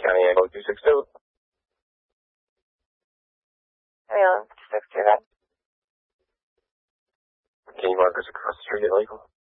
County Angle 262. Yeah, 262 then. Can you mark us across the street at Lakeville?